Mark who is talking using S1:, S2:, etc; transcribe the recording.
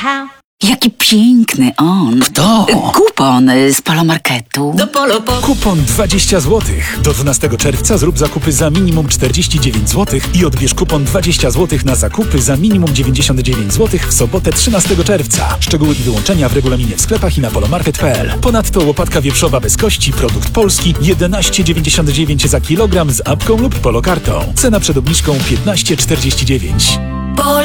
S1: how.
S2: Jaki piękny on.
S3: Kto?
S2: Kupon z Polomarketu.
S3: Kupon 20 zł. Do 12 czerwca zrób zakupy za minimum 49 zł i odbierz kupon 20 zł na zakupy za minimum 99 zł w sobotę 13 czerwca. Szczegóły i wyłączenia w regulaminie w sklepach i na polomarket.pl. Ponadto łopatka wieprzowa bez kości, produkt polski, 11,99 za kilogram z apką lub polokartą. Cena przed obniżką 15,49.